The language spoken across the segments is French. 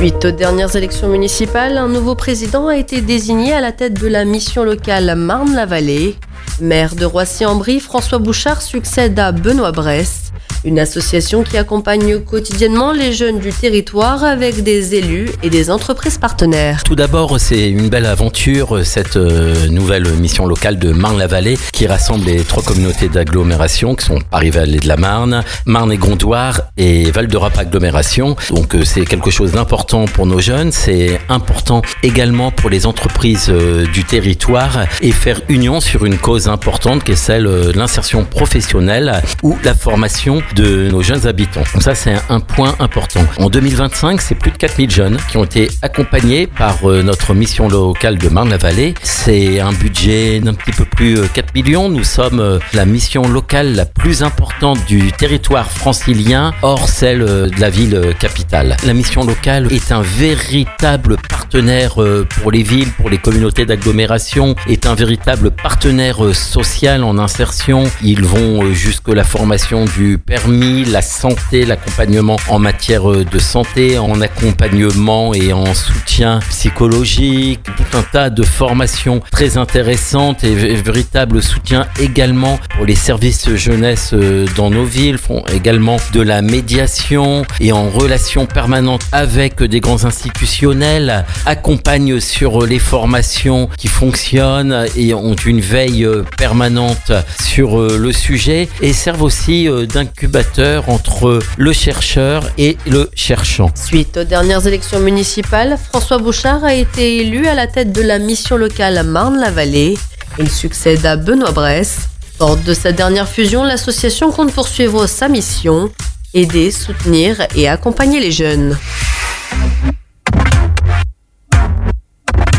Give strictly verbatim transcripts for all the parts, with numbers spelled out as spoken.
Suite aux dernières élections municipales, un nouveau président a été désigné à la tête de la mission locale Marne-la-Vallée. Maire de Roissy-en-Brie, François Bouchard succède à Benoît Brest, une association qui accompagne quotidiennement les jeunes du territoire avec des élus et des entreprises partenaires. Tout d'abord, c'est une belle aventure, cette euh, nouvelle mission locale de Marne-la-Vallée qui rassemble les trois communautés d'agglomération qui sont Paris-Vallée de la Marne, Marne et Gondoire et Val-de-Rape agglomération. Donc euh, c'est quelque chose d'important pour nos jeunes, c'est important également pour les entreprises euh, du territoire et faire union sur une cause importante qui est celle euh, de l'insertion professionnelle ou la formation de nos jeunes habitants. Donc ça, c'est un point important. En deux mille vingt-cinq, c'est plus de quatre mille jeunes qui ont été accompagnés par euh, notre mission locale de Marne-la-Vallée. C'est un budget d'un petit peu plus euh, quatre millions. Nous sommes euh, la mission locale la plus importante du territoire francilien, hors celle euh, de la ville euh, capitale. La mission locale est un véritable partenaire euh, pour les villes, pour les communautés d'agglomération, est un véritable partenaire euh, social en insertion. Ils vont euh, jusque la formation du permis, la santé, l'accompagnement en matière de santé, en accompagnement et en soutien psychologique, tout un tas de formations très intéressantes et véritable soutien également pour les services jeunesse dans nos villes, font également de la médiation et en relation permanente avec des grands institutionnels, accompagnent sur les formations qui fonctionnent et ont une veille permanente sur le sujet et servent aussi d'incubateur entre le chercheur et le cherchant. Suite aux dernières élections municipales, François Bouchard a été élu à la tête de la mission locale Marne-la-Vallée. Il succède à Benoît Brest. Forte de sa dernière fusion, l'association compte poursuivre sa mission, aider, soutenir et accompagner les jeunes.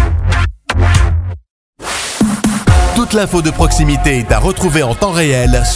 Toute l'info de proximité est à retrouver en temps réel